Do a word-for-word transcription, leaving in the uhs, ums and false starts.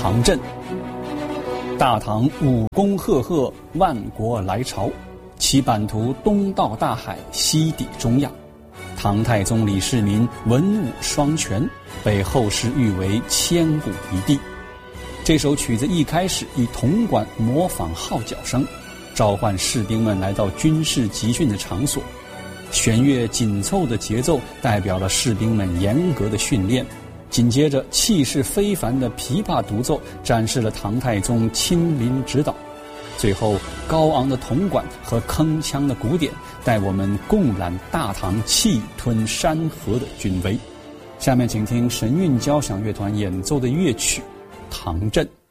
唐镇。大唐武功赫赫，万国来朝，其版图东到大海，西抵中亚。唐太宗李世民文武双全，被后世誉为千古一帝。这首曲子一开始以铜管模仿号角声，召唤士兵们来到军事集训的场所。弦乐紧凑的节奏代表了士兵们严格的训练。紧接着气势非凡的琵琶独奏展示了唐太宗亲临指导。最后高昂的铜管和铿锵的鼓点带我们共览大唐气吞山河的军威。下面请听神韵交响乐团演奏的乐曲《唐镇》。